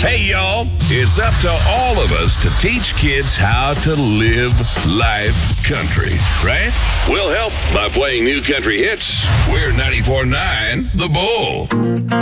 Hey, y'all, it's up to all of us to teach kids how to live life country, right? We'll help by playing new country hits. We're 94.9 The Bull.